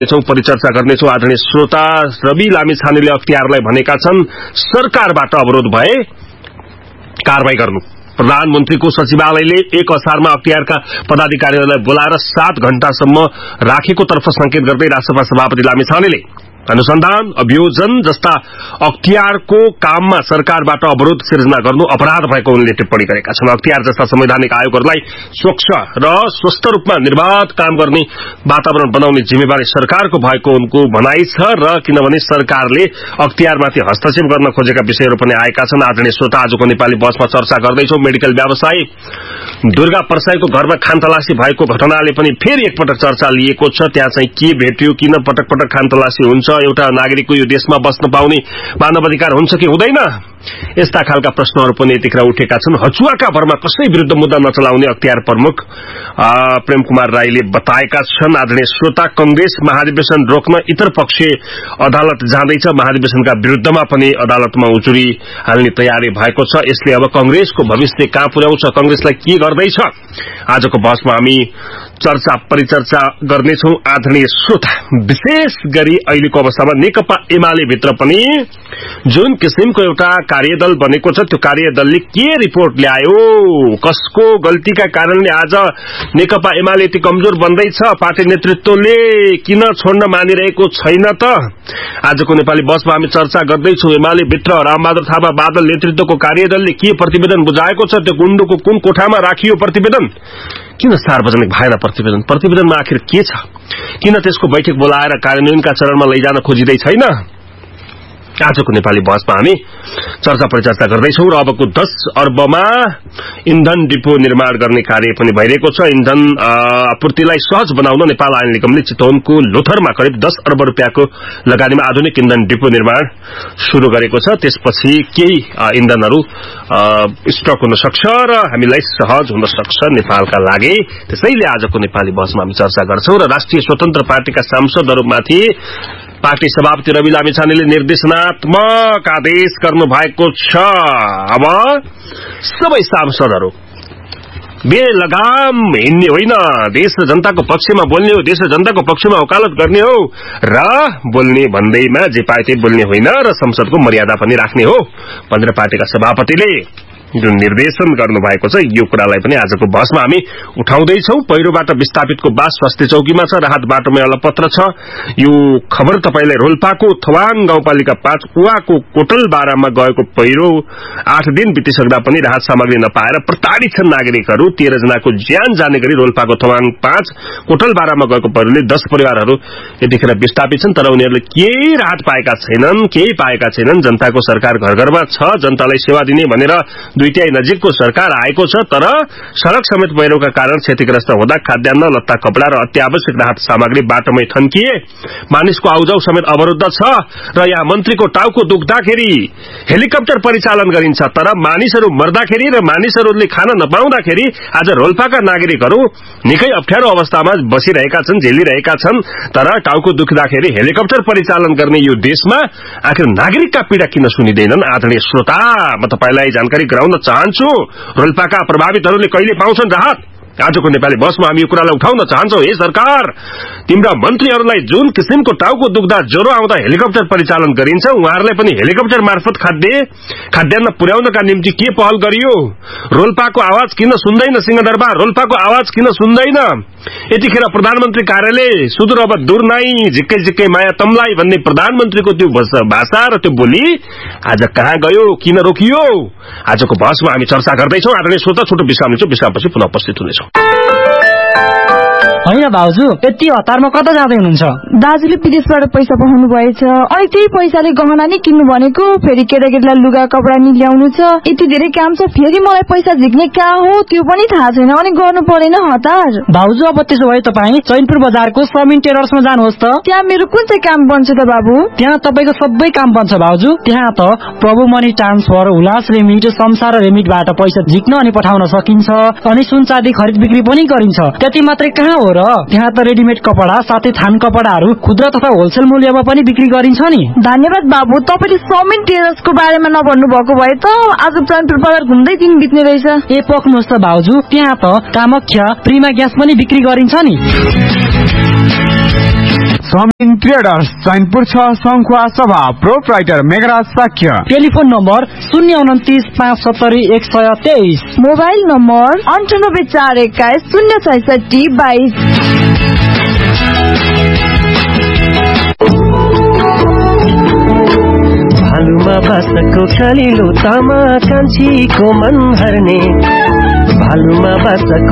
परिचर्चा गर्नेछौं। आदरणीय श्रोता, रवि लामिछानेले अख्तियारलाई भनेका छन् सरकारबाट अवरोध भए कारबाही गर्नु। प्रधानमन्त्रीको सचिवालयले 1 असारमा अख्तियारका पदाधिकारीहरूलाई बोलाएर 7 घण्टासम्म राखेको तर्फ संकेत गर्दै राष्ट्रसभा सभापति लामिछानेले अनुसन्धान अभियोजन जस्ता अख्तियारको काममा सरकारबाट अवरोध सिर्जना गर्नु अपराध भएको उनले टिप्पणी गरेका छन्। अख्तियार जस्ता संवैधानिक आयोगहरूलाई स्वच्छ र स्वस्थ रूपमा निर्वाध काम गर्ने वातावरण बनाउने जिम्मेवारी सरकारको भएको उनको भनाई छ र किनभने सरकारले अख्तियारमाथि हस्तक्षेप गर्न खोजेका विषयहरू पनि आएका छन्। आदरणीय श्रोता, आजको नेपाली बसमा चर्चा गर्दैछौं। मेडिकल व्यवसायी दुर्गा परसाईको घरमा खानतलासी भएको घटनाले पनि फेरि एकपटक चर्चा लिएको छ। त्यहाँ चाहिँ के भेट्यो, किन पटक पटक खानतलासी हुन्छ, एउटा नागरिकको यो देशमा बस्न पाउने मानव अधिकार हुन्छ कि हुँदैन, यस्ता खालका प्रश्नहरू पनि यतिखेर उठेका छन्। हचुवाका भरमा कसै विरुद्ध मुद्दा नचलाउने अख्तियार प्रमुख प्रेम कुमार राईले बताएका छन्। आदरणीय श्रोता, कंग्रेस महाधिवेशन रोक्न इतर पक्ष अदालत जाँदैछ। महाधिवेशनका विरुद्धमा पनि अदालतमा उजुरी हाल्ने तयारी भएको छ। यसले अब कंग्रेसको भविष्य कहाँ पुर्याउँछ, कंग्रेसलाई के गर्दैछ, आजको बहसमा हामी चर्चा परिचर्चा गर्नेछौं। आदरणीय श्रोता, विशेष गरी अहिलेको अवस्थामा नेकपा एमाले भित्र पनि जुन किसिमको एउटा कार्यदल बनेको छ, त्यो कार्यदलले के रिपोर्ट ल्यायो, कसको गल्तीका कारणले आज नेकपा एमाले यति कमजोर बन्दैछ, पार्टी नेतृत्वले किन छोड्न मानिरहेको छैन त, आजको नेपाली बसमा हामी चर्चा गर्दैछौं। एमाले भित्र रामबहादुर थापा बादल नेतृत्वको कार्यदलले के प्रतिवेदन बुझाएको छ, त्यो गुण्डुको कुन कोठामा राखियो प्रतिवेदन, किन सार्वजनिक भएन प्रतिवेदनमा आखिर के छ, किन त्यसको बैठक बोलाएर कार्यान्वयनका चरणमा लैजान खोजिँदै छैन, आजको नेपाली बहसमा हामी चर्चा परिचर्चा गर्दैछौं। र अबको 10 अर्बमा इन्धन डिपो निर्माण गर्ने कार्य पनि भइरहेको छ। इन्धन आपूर्तिलाई सहज बनाउन नेपाल आयल निगमले चितवनको लोथरमा करिब 10 अर्ब रुपियाँको लगानीमा आधुनिक इन्धन डिपो निर्माण शुरू गरेको छ। त्यसपछि केही इन्धनहरू स्टक हुन सक्छ र हामीलाई सहज हुन सक्छ नेपालका लागि। त्यसैले आजको नेपाली बहसमा हामी चर्चा गर्छौं। र राष्ट्रिय स्वतन्त्र पार्टीका सांसदहरूमाथि पार्टी सभापति रवि लामिछानेले निर्देशनात्मक आदेश गर्नु भएको छ। अब सबै सांसदहरू बेलगाम हिँड्ने होइन, देश र जनताको पक्षमा बोल्ने हो, देश र जनताको पक्षमा वकालत गर्ने हो र बोल्ने भन्दैमा जे पाए त्यही बोल्ने होइन र संसदको मर्यादा पनि राख्ने हो भनेर पार्टीका सभापतिले जुन निर्देशन गर्नुभएको छ, यो कुरालाई पनि आजको बहसमा हामी उठाउँदैछौं। पहिरोबाट विस्थापितको बास स्वास्थ्य चौकीमा छ, राहत बाटोमा अलपत्र छ। यो खबर तपाईलाई रोल्पाको थवाङ गाउँपालिका 5 कुवाको कोटलबारामा गएको पहिरो 8 दिन बितिसक्दा पनि राहत सामग्री नपाएर प्रताडित छन् नागरिकहरू। 13 जनाको ज्यान जाने गरी रोल्पाको थवाङ 5 कोटलबारामा गएको पहिरोले 10 परिवारहरू यतिखेर विस्थापित छन्, तर उनीहरूले केही राहत पाएका छैनन्, केही पाएका छैनन्। जनताको सरकार घर घरमा छ, जनतालाई सेवा दिने भनेर दुईटै नजिकको सरकार आएको छ, तर सड़क समेत पहिरोका कारण क्षतिग्रस्त हुँदा खाद्यान्न, लत्ता, कपड़ा र अत्यावश्यक राहत सामग्री बाटोमै थन्किए। मानिसको आउजाउ समेत अवरुद्ध छ र यहाँ मन्त्रीको टाउको दुख्दाखेरि हेलिकप्टर परिचालन गरिन्छ, तर मानिसहरू मर्दाखेरि र मानिसहरूले खान नपाउँदाखेरि आज रोल्पाका नागरिकहरू निकै अप्ठ्यारो अवस्थामा बसिरहेका छन्, झेलिरहेका छन्। तर टाउको दुख्दाखेरि हेलिकप्टर परिचालन गर्ने यो देशमा आखिर नागरिकका पीड़ा किन सुनिदैनन्? आदरणीय श्रोता, म तपाईलाई जानकारी गराउन चाहन्छु, रोल्पाका प्रभावितहरूले कहिले पाउँछन् राहत? आजको नेपाली बसमा हामी यो कुरालाई उठाउन चाहन्छौं। हे सरकार, तिम्रा मन्त्रीहरूलाई जुन किसिमको टाउको दुख्दा ज्वरो आउँदा हेलिकप्टर परिचालन गरिन्छ, उहाँहरूलाई पनि हेलिकप्टर मार्फत खाद्यान्न पुर्याउनका निम्ति के पहल गरियो? रोल्पाको आवाज किन सुन्दैन सिंहदरबार? रोल्पाको आवाज किन सुन्दैन? यतिखेर प्रधानमन्त्री कार्यालय सुदूर अब दूर नै, झिक्कै झिक्कै माया तमलाई भन्ने प्रधानमन्त्रीको त्यो भाषा र त्यो बोली आज कहाँ गयो, किन रोकियो? आजको बहसमा हामी चर्चा गर्दैछौं। आदरणीय श्रोता, छोटो विश्राम लिन्छौं, विश्रामपछि पुनः उपस्थित हुनेछौं। होइन भाउजू, यति हतारमा कता जाँदै हुनुहुन्छ? दाजुले विदेशबाट पैसा पठाउनु भएछ, अनि त्यही पैसाले गहना नि किन्नु भनेको, फेरि केटाकेटीलाई लुगा कपडा नि ल्याउनु छ, यति धेरै काम छ, फेरि मलाई पैसा झिक्ने कहाँ हो त्यो पनि थाहा छैन, अनि गर्नु परेन हतार। भाउजू, अब त्यसो भए तपाईँ चैनपुर बजारको समिन टेलर्समा जानुहोस् त। त्यहाँ मेरो कुन चाहिँ काम बन्छ त बाबु? त्यहाँ तपाईको सबै काम बन्छ भाउजू। त्यहाँ त प्रभु मनी ट्रान्सफर, उल्लास रेमिट, संसार रेमिटबाट पैसा झिक्न अनि पठाउन सकिन्छ, अनि सुन चाँदी खरिद बिक्री पनि गरिन्छ। त्यति मात्रै कहाँ हो र, त्यहाँ त रेडिमेड कपडा साथै थान कपडाहरू खुद्रा तथा होलसेल मूल्यमा पनि बिक्री गरिन्छ नि। धन्यवाद बाबु, तपाईले समिन टेलर्सको बारेमा नभन्नु भएको भए त आज चैनपुर बजार घुम्दै दिन बित्ने रहेछ। ए पक्नुस् त भाउजू, त्यहाँ त कामख्या प्रिमा ग्यास पनि बिक्री गरिन्छ नि। समिन ट्रेडर्स चैनपुर 6 सङ्खुवा सभा proprietor Meghraj Shakya telephone number 029570123 mobile number 9841206622 भालुमा बासको कालिलो तामा कान्छीको मन हर्ने भालुमा बासको